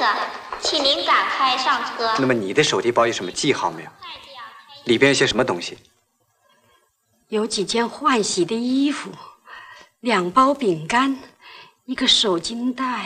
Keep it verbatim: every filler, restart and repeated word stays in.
请您赶快上车。 那么你的手提包有什么记号没有？里边有些什么东西？ 有几件换洗的衣服，两包饼干，一个手巾袋。